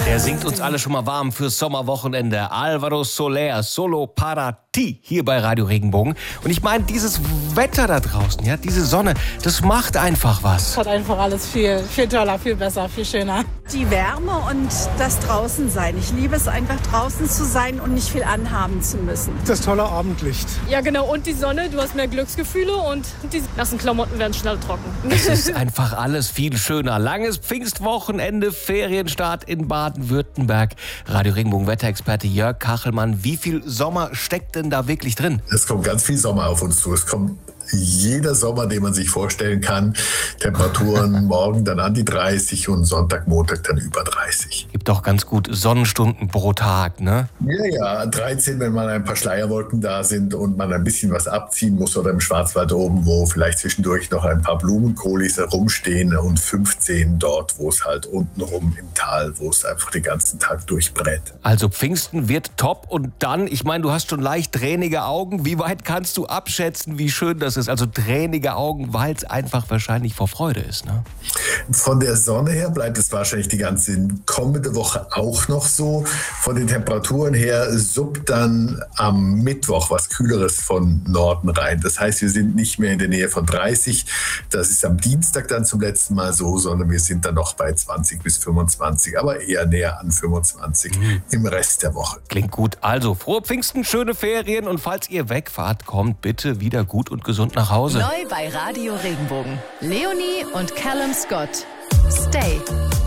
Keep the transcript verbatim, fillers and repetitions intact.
Der singt uns alle schon mal warm fürs Sommerwochenende. Alvaro Soler, Solo para ti, hier bei Radio Regenbogen. Und ich meine, dieses Wetter da draußen, ja, diese Sonne, das macht einfach was. Das hat einfach alles viel, viel toller, viel besser, viel schöner. Die Wärme und das Draußensein. Ich liebe es einfach, draußen zu sein und nicht viel anhaben zu müssen. Das tolle Abendlicht. Ja, genau. Und die Sonne, du hast mehr Glücksgefühle und die nassen Klamotten werden schnell trocken. Es ist einfach alles viel schöner. Langes Pfingstwochenende, Ferienstart in Baden-Württemberg. Radio Regenbogen Wetterexperte Jörg Kachelmann. Wie viel Sommer steckt denn da wirklich drin? Es kommt ganz viel Sommer auf uns zu. Es kommt jeder Sommer, den man sich vorstellen kann. Temperaturen morgen dann an die dreißig und Sonntag, Montag dann über dreißig. Gibt doch ganz gut Sonnenstunden pro Tag, ne? Ja, ja, dreizehn, wenn mal ein paar Schleierwolken da sind und man ein bisschen was abziehen muss oder im Schwarzwald oben, wo vielleicht zwischendurch noch ein paar Blumenkohlis herumstehen und fünfzehn dort, wo es halt untenrum im Tal, wo es einfach den ganzen Tag durchbrät. Also Pfingsten wird top und dann, ich meine, du hast schon leicht tränige Augen. Wie weit kannst du abschätzen, wie schön das ist? Also tränige Augen, weil es einfach wahrscheinlich vor Freude ist, ne? Von der Sonne her bleibt es wahrscheinlich die ganze kommende Woche auch noch so. Von den Temperaturen her suppt dann am Mittwoch was Kühleres von Norden rein. Das heißt, wir sind nicht mehr in der Nähe von dreißig. Das ist am Dienstag dann zum letzten Mal so, sondern wir sind dann noch bei zwanzig bis fünfundzwanzig, aber eher näher an fünfundzwanzig mhm. im Rest der Woche. Klingt gut. Also, frohe Pfingsten, schöne Ferien und falls ihr wegfahrt, kommt bitte wieder gut und gesund nach Hause. Neu bei Radio Regenbogen. Leonie und Callum Scott. Stay.